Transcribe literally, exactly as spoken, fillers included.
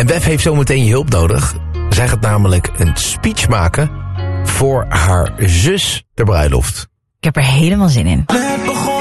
En Bef heeft zometeen je hulp nodig. Zij gaat namelijk een speech maken voor haar zus ter bruiloft. Ik heb er helemaal zin in.